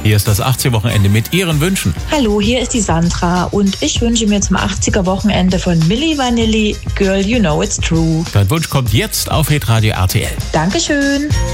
Hier ist das 80er-Wochenende mit Ihren Wünschen. Hallo, hier ist die Sandra und ich wünsche mir zum 80er-Wochenende von Milli Vanilli Girl You Know It's True. Dein Wunsch kommt jetzt auf Hitradio RTL. Dankeschön.